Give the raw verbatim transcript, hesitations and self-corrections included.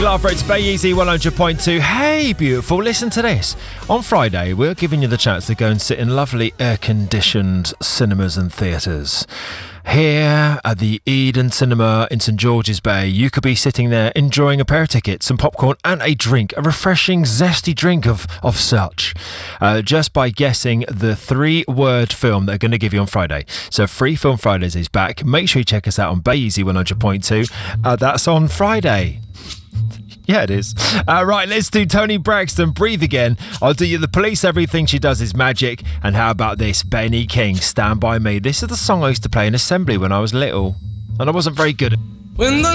Love It's Bay Easy one hundred point two. Hey, beautiful, listen to this. On Friday, we're giving you the chance to go and sit in lovely air-conditioned cinemas and theatres. Here at the Eden Cinema in St George's Bay, you could be sitting there enjoying a pair of tickets, some popcorn and a drink, a refreshing, zesty drink of, of such, uh, just by guessing the three-word film they're going to give you on Friday. So Free Film Fridays is back. Make sure you check us out on Bay Easy one hundred point two. Uh, that's on Friday. Yeah, it is. Uh, right, let's do Tony Braxton, Breathe Again. I'll do you The Police, Everything She Does Is Magic. And how about this, Benny King, Stand By Me. This is the song I used to play in assembly when I was little, and I wasn't very good at. When the